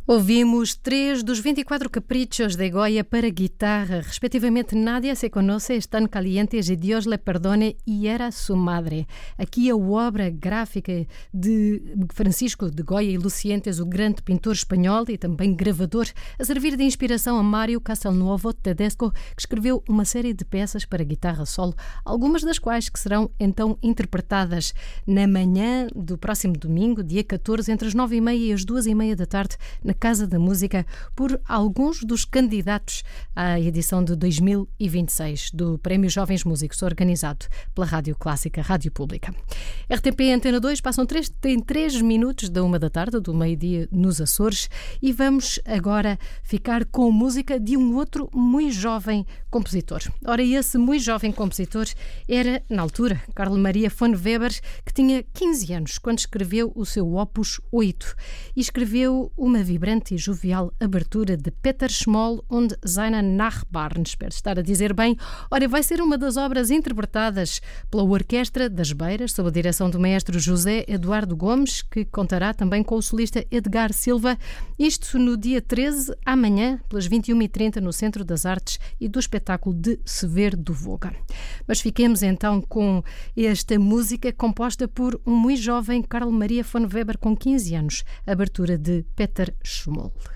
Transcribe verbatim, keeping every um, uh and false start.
Ouvimos três dos vinte e quatro caprichos de Goya para guitarra, respectivamente Nadia se conoce, Están calientes e Dios le perdone e Era su madre. Aqui a obra gráfica de Francisco de Goya e Lucientes, o grande pintor espanhol e também gravador, a servir de inspiração a Mário Castelnuovo Tedesco, que escreveu uma série de peças para guitarra solo, algumas das quais que serão então interpretadas na manhã do próximo domingo, dia catorze, entre as nove e meia e as duas e meia da tarde, na Casa da Música, por alguns dos candidatos à edição de dois mil e vinte e seis do Prémio Jovens Músicos, organizado pela Rádio Clássica, Rádio Pública. R T P Antena dois, passam três, tem três minutos da uma da tarde, do meio-dia nos Açores, e vamos agora ficar com música de um outro muito jovem compositor. Ora, esse muito jovem compositor era, na altura, Carl Maria von Weber, que tinha quinze anos, quando escreveu o seu Opus oito, e escreveu uma vibrante e jovial abertura de Peter Schmoll und seine Nachbarn. Espero estar a dizer bem. Ora, vai ser uma das obras interpretadas pela Orquestra das Beiras, sob a direção do maestro José Eduardo Gomes, que contará também com o solista Edgar Silva. Isto no dia treze, amanhã, pelas vinte e uma e trinta, no Centro das Artes e do Espetáculo de Severo do Voga. Mas fiquemos então com esta música composta por um muito jovem Carl Maria von Weber, com quinze anos, abertura de Peter Schmoll.